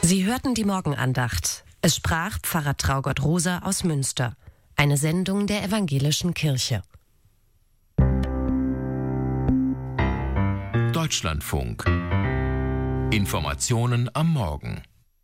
Sie hörten die Morgenandacht. Es sprach Pfarrer Traugott Rosa aus Münster. Eine Sendung der Evangelischen Kirche. Deutschlandfunk. Informationen am Morgen.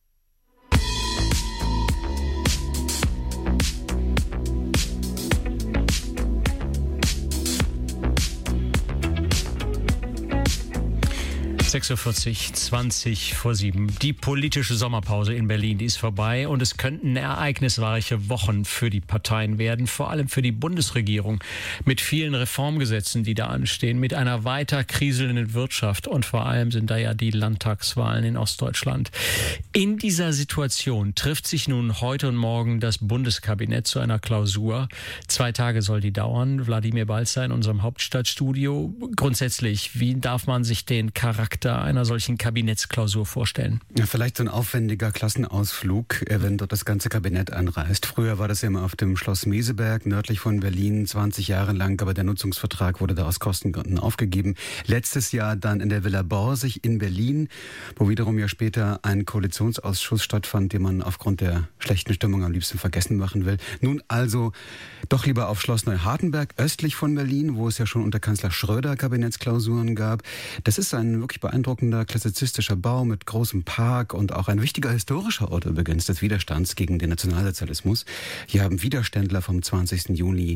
Uhr, 20 vor 7. Die politische Sommerpause in Berlin, die ist vorbei und es könnten ereignisreiche Wochen für die Parteien werden, vor allem für die Bundesregierung, mit vielen Reformgesetzen, die da anstehen, mit einer weiter kriselnden Wirtschaft und vor allem sind da ja die Landtagswahlen in Ostdeutschland. In dieser Situation trifft sich nun heute und morgen das Bundeskabinett zu einer Klausur. 2 Tage soll die dauern. Wladimir Balzer in unserem Hauptstadtstudio. Grundsätzlich, wie darf man sich den Charakter einer solchen Kabinettsklausur vorstellen? Ja, vielleicht so ein aufwendiger Klassenausflug, wenn dort das ganze Kabinett anreist. Früher war das ja immer auf dem Schloss Meseberg, nördlich von Berlin, 20 Jahre lang, aber der Nutzungsvertrag wurde da aus Kostengründen aufgegeben. Letztes Jahr dann in der Villa Borsig in Berlin, wo wiederum ja später ein Koalitionsausschuss stattfand, den man aufgrund der schlechten Stimmung am liebsten vergessen machen will. Nun also doch lieber auf Schloss Neuhardenberg, östlich von Berlin, wo es ja schon unter Kanzler Schröder Kabinettsklausuren gab. Das ist ein wirklich beeindruckender klassizistischer Bau mit großem Park und auch ein wichtiger historischer Ort übrigens des Widerstands gegen den Nationalsozialismus. Hier haben Widerständler vom 20. Juli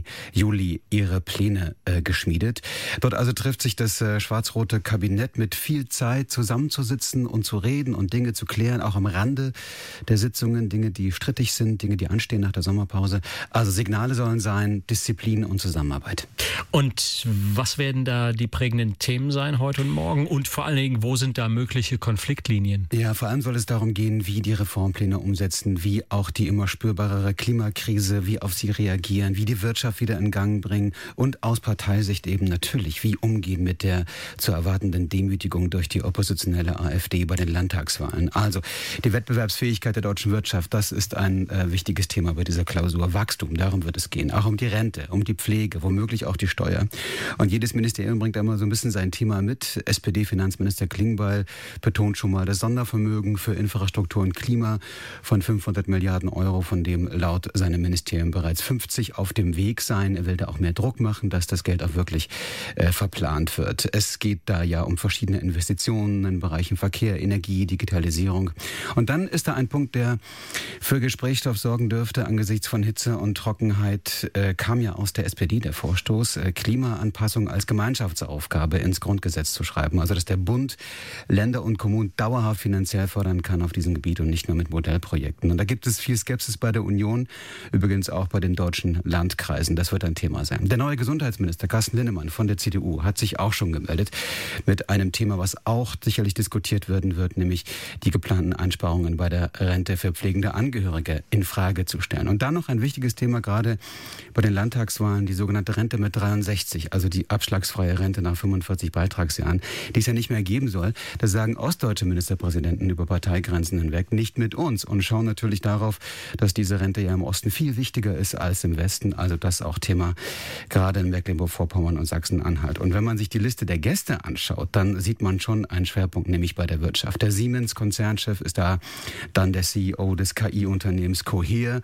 ihre Pläne geschmiedet. Dort also trifft sich das schwarz-rote Kabinett mit viel Zeit zusammenzusitzen und zu reden und Dinge zu klären, auch am Rande der Sitzungen, Dinge, die strittig sind, Dinge, die anstehen nach der Sommerpause. Also Signale sollen sein, Disziplin und Zusammenarbeit. Und was werden da die prägenden Themen sein heute und morgen? Und vor allen Dingen, wo sind da mögliche Konfliktlinien? Ja, vor allem soll es darum gehen, wie die Reformpläne umsetzen, wie auch die immer spürbarere Klimakrise, wie auf sie reagieren, wie die Wirtschaft wieder in Gang bringen und aus Parteisicht eben natürlich, wie umgehen mit der zu erwartenden Demütigung durch die oppositionelle AfD bei den Landtagswahlen. Also die Wettbewerbsfähigkeit der deutschen Wirtschaft, das ist ein wichtiges Thema bei dieser Klausur. Wachstum, darum wird es gehen. Auch um die Rente, um die Pflege, womöglich auch die Steuer. Und jedes Ministerium bringt da immer so ein bisschen sein Thema mit. SPD-Finanzminister Klingbeil betont schon mal das Sondervermögen für Infrastruktur und Klima von 500 Milliarden Euro, von dem laut seinem Ministerium bereits 50 auf dem Weg seien. Er will da auch mehr Druck machen, dass das Geld auch wirklich verplant wird. Es geht da ja um verschiedene Investitionen in Bereichen Verkehr, Energie, Digitalisierung. Und dann ist da ein Punkt, der für Gesprächsstoff sorgen dürfte. Angesichts von Hitze und Trockenheit kam ja aus der SPD der Vorstoß, Klimaanpassung als Gemeinschaftsaufgabe ins Grundgesetz zu schreiben. Also dass der Bund Länder und Kommunen dauerhaft finanziell fördern kann auf diesem Gebiet und nicht nur mit Modellprojekten. Und da gibt es viel Skepsis bei der Union, übrigens auch bei den deutschen Landkreisen. Das wird ein Thema sein. Der neue Gesundheitsminister Carsten Linnemann von der CDU hat sich auch schon gemeldet mit einem Thema, was auch sicherlich diskutiert werden wird, nämlich die geplanten Einsparungen bei der Rente für pflegende Angehörige in Frage zu stellen. Und dann noch ein wichtiges Thema, gerade bei den Landtagswahlen, die sogenannte Rente mit 63, also die abschlagsfreie Rente nach 45 Beitragsjahren, die es ja nicht mehr geben soll. Da sagen ostdeutsche Ministerpräsidenten über Parteigrenzen hinweg, nicht mit uns, und schauen natürlich darauf, dass diese Rente ja im Osten viel wichtiger ist als im Westen. Also das auch Thema gerade in Mecklenburg-Vorpommern und Sachsen-Anhalt. Und wenn man sich die Liste der Gäste anschaut, dann sieht man schon einen Schwerpunkt, nämlich bei der Wirtschaft. Der Siemens-Konzernchef ist da, dann der CEO des KI-Unternehmens Cohere,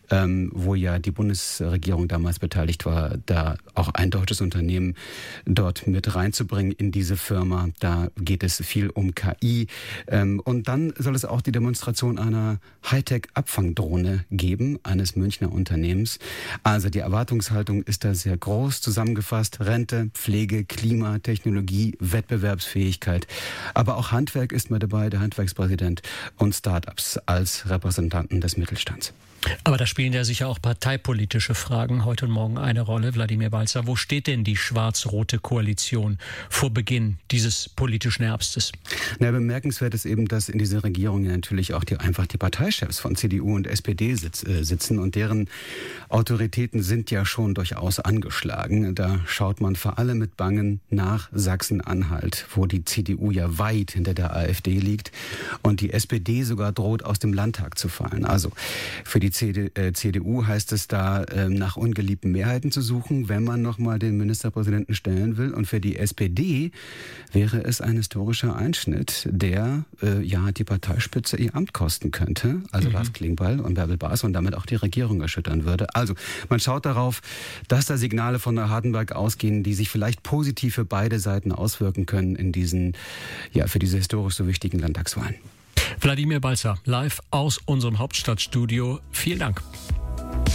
wo ja die Bundesregierung damals beteiligt war, da auch ein deutsches Unternehmen dort mit reinzubringen in diese Firma. Da geht es viel um KI. Und dann soll es auch die Demonstration einer Hightech-Abfangdrohne geben, eines Münchner Unternehmens. Also die Erwartungshaltung ist da sehr groß. Zusammengefasst: Rente, Pflege, Klima, Technologie, Wettbewerbsfähigkeit. Aber auch Handwerk ist mit dabei, der Handwerkspräsident, und Start-ups als Repräsentanten des Mittelstands. Aber da spielen ja sicher auch parteipolitische Fragen heute und morgen eine Rolle. Wladimir Balzer, wo steht denn die schwarz-rote Koalition vor Beginn dieses politischen Herbstes? Na, bemerkenswert ist eben, dass in dieser Regierung ja natürlich auch die Parteichefs von CDU und SPD sitzen und deren Autoritäten sind ja schon durchaus angeschlagen. Da schaut man vor allem mit Bangen nach Sachsen-Anhalt, wo die CDU ja weit hinter der AfD liegt und die SPD sogar droht, aus dem Landtag zu fallen. Also für die CDU heißt es da, nach ungeliebten Mehrheiten zu suchen, wenn man nochmal den Ministerpräsidenten stellen will. Und für die SPD wäre es ein historischer Einschnitt, der die Parteispitze ihr Amt kosten könnte, also Lars Klingbeil und Bärbel Baas, und damit auch die Regierung erschüttern würde. Also man schaut darauf, dass da Signale von der Hardenberg ausgehen, die sich vielleicht positiv für beide Seiten auswirken können in diesen, für diese historisch so wichtigen Landtagswahlen. Wladimir Balzer, live aus unserem Hauptstadtstudio. Vielen Dank.